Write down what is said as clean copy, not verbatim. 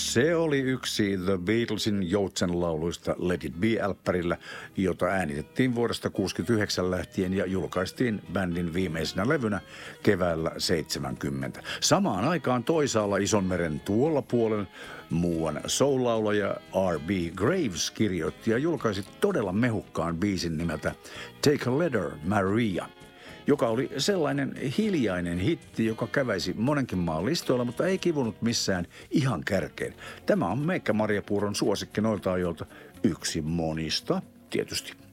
Se oli yksi The Beatlesin joutsenlauluista Let It Be-älppärillä, jota äänitettiin vuodesta 1969 lähtien ja julkaistiin bändin viimeisenä levynä keväällä 70. Samaan aikaan toisaalla Isonmeren tuolla puolen muuan soul-laulaja R.B. Graves kirjoitti ja julkaisi todella mehukkaan biisin nimeltä Take a Letter, Maria, joka oli sellainen hiljainen hitti, joka käväisi monenkin maan listoilla, mutta ei kivunut missään ihan kärkeen. Tämä on Meikkä Marjapuuron suosikki noilta ajoilta, yksi monista tietysti.